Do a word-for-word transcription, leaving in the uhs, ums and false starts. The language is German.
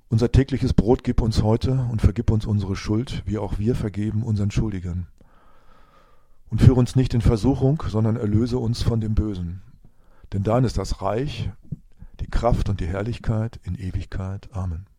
Unser tägliches Brot gib uns heute und vergib uns unsere Schuld, wie auch wir vergeben unseren Schuldigern. Und führe uns nicht in Versuchung, sondern erlöse uns von dem Bösen. Denn dein ist das Reich, die Kraft und die Herrlichkeit in Ewigkeit. Amen.